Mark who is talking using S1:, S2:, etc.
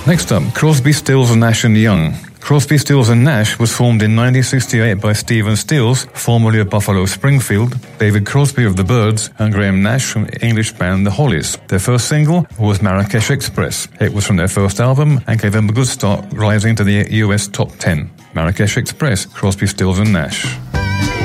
S1: Next up, Crosby, Stills, Nash & Young. Crosby, Stills & Nash was formed in 1968 by Stephen Stills, formerly of Buffalo Springfield, David Crosby of the Byrds, and Graham Nash from the English band The Hollies. Their first single was Marrakesh Express. It was from their first album and gave them a good start, rising to the US top 10. Marrakesh Express, Crosby, Stills & Nash.